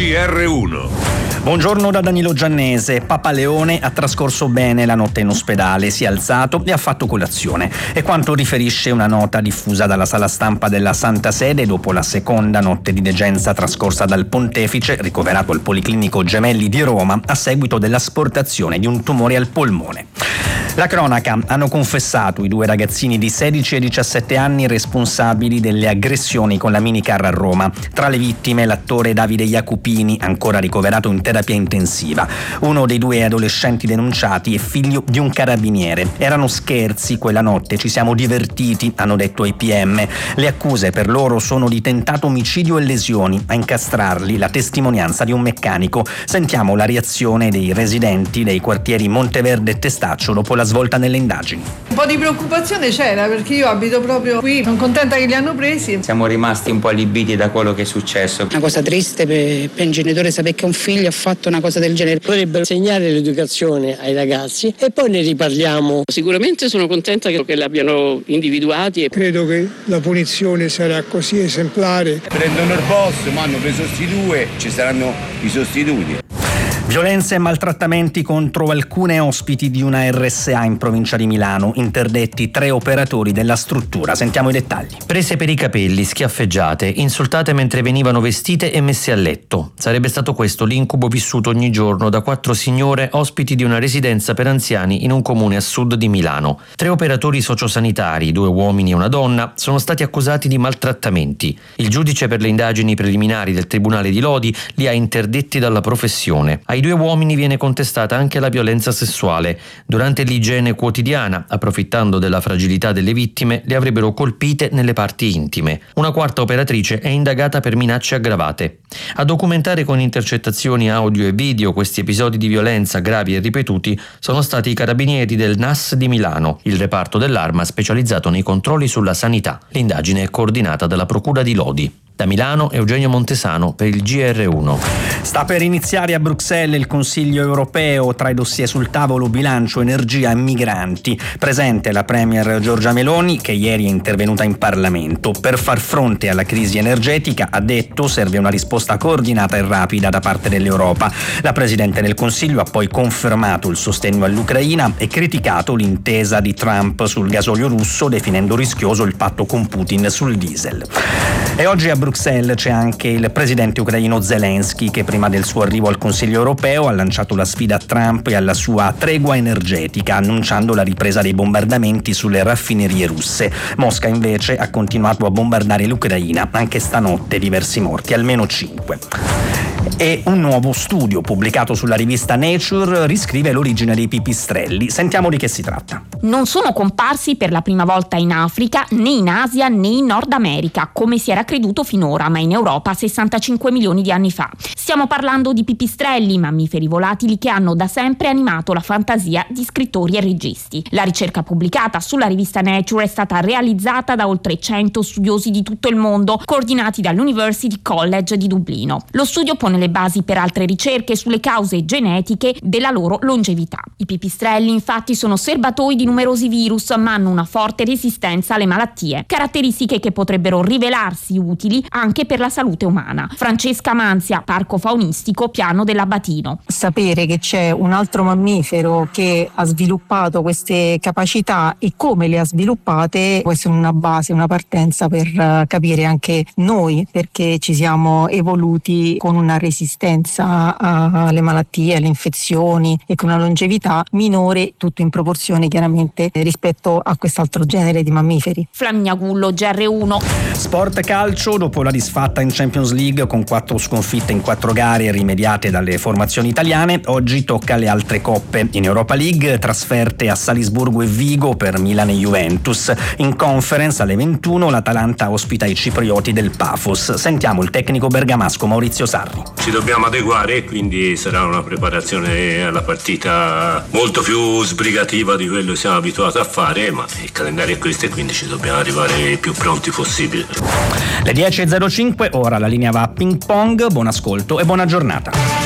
GR1. Buongiorno da Danilo Giannese. Papa Leone ha trascorso bene la notte in ospedale, si è alzato e ha fatto colazione. È quanto riferisce una nota diffusa dalla sala stampa della Santa Sede dopo la seconda notte di degenza trascorsa dal pontefice, ricoverato al Policlinico Gemelli di Roma a seguito dell'asportazione di un tumore al polmone. La cronaca: hanno confessato i due ragazzini di 16 e 17 anni responsabili delle aggressioni con la minicar a Roma. Tra le vittime l'attore Davide Jacupini, ancora ricoverato in terapia intensiva. Uno dei due adolescenti denunciati è figlio di un carabiniere. Erano scherzi quella notte, ci siamo divertiti, hanno detto ai PM. Le accuse per loro sono di tentato omicidio e lesioni. A incastrarli la testimonianza di un meccanico. Sentiamo la reazione dei residenti dei quartieri Monteverde e Testaccio dopo la svolta nelle indagini. Un po' di preoccupazione c'era perché io abito proprio qui, sono contenta che li hanno presi. Siamo rimasti un po' allibiti da quello che è successo. Una cosa triste per un genitore sapere che un figlio ha fatto una cosa del genere. Dovrebbero insegnare l'educazione ai ragazzi e poi ne riparliamo. Sicuramente sono contenta che li abbiano individuati. Credo che la punizione sarà così esemplare. Prendono il boss, ma hanno preso sti due, ci saranno i sostituti. Violenze e maltrattamenti contro alcune ospiti di una RSA in provincia di Milano. Interdetti 3 operatori della struttura. Sentiamo i dettagli. Prese per i capelli, schiaffeggiate, insultate mentre venivano vestite e messe a letto. Sarebbe stato questo l'incubo vissuto ogni giorno da 4 signore ospiti di una residenza per anziani in un comune a sud di Milano. 3 operatori sociosanitari, 2 uomini e una donna, sono stati accusati di maltrattamenti. Il giudice per le indagini preliminari del Tribunale di Lodi li ha interdetti dalla professione. Ai 2 uomini viene contestata anche la violenza sessuale. Durante l'igiene quotidiana, approfittando della fragilità delle vittime, le avrebbero colpite nelle parti intime. Una quarta operatrice è indagata per minacce aggravate. A documentare con intercettazioni audio e video questi episodi di violenza gravi e ripetuti sono stati i carabinieri del NAS di Milano, il reparto dell'arma specializzato nei controlli sulla sanità. L'indagine è coordinata dalla Procura di Lodi. Da Milano, Eugenio Montesano per il GR1. Sta per iniziare a Bruxelles il Consiglio europeo. Tra i dossier sul tavolo bilancio, energia e migranti. Presente la premier Giorgia Meloni, che ieri è intervenuta in Parlamento. Per far fronte alla crisi energetica, ha detto, serve una risposta coordinata e rapida da parte dell'Europa. La Presidente del Consiglio ha poi confermato il sostegno all'Ucraina e criticato l'intesa di Trump sul gasolio russo, definendo rischioso il patto con Putin sul diesel. E oggi a Bruxelles c'è anche il presidente ucraino Zelensky, che prima del suo arrivo al Consiglio europeo ha lanciato la sfida a Trump e alla sua tregua energetica, annunciando la ripresa dei bombardamenti sulle raffinerie russe. Mosca invece ha continuato a bombardare l'Ucraina, anche stanotte diversi morti, almeno 5. E un nuovo studio pubblicato sulla rivista Nature riscrive l'origine dei pipistrelli. Sentiamo di che si tratta. Non sono comparsi per la prima volta in Africa, né in Asia, né in Nord America, come si era creduto finora, ma in Europa 65 milioni di anni fa. Stiamo parlando di pipistrelli, mammiferi volatili che hanno da sempre animato la fantasia di scrittori e registi. La ricerca pubblicata sulla rivista Nature è stata realizzata da oltre 100 studiosi di tutto il mondo, coordinati dall'University College di Dublino. Lo studio pone le basi per altre ricerche sulle cause genetiche della loro longevità. I pipistrelli infatti sono serbatoi di numerosi virus, ma hanno una forte resistenza alle malattie, caratteristiche che potrebbero rivelarsi utili anche per la salute umana. Francesca Manzia, Parco Faunistico Piano dell'Abatino. Sapere che c'è un altro mammifero che ha sviluppato queste capacità e come le ha sviluppate può essere una base, una partenza per capire anche noi perché ci siamo evoluti con una resistenza alle malattie, alle infezioni e con una longevità minore, tutto in proporzione chiaramente rispetto a quest'altro genere di mammiferi. Flaminia Gullo, GR1. Sport calcio, dopo la disfatta in Champions League con 4 sconfitte in 4 gare rimediate dalle formazioni italiane, oggi tocca alle altre coppe. In Europa League trasferte a Salisburgo e Vigo per Milan e Juventus. In Conference alle 21 l'Atalanta ospita i ciprioti del Pafos. Sentiamo il tecnico bergamasco Maurizio Sarri. Ci dobbiamo adeguare e quindi sarà una preparazione alla partita molto più sbrigativa di quello che siamo abituati a fare, ma il calendario è questo e quindi ci dobbiamo arrivare il più pronti possibile. Le 10.05, ora la linea va a ping pong. Buon ascolto e buona giornata.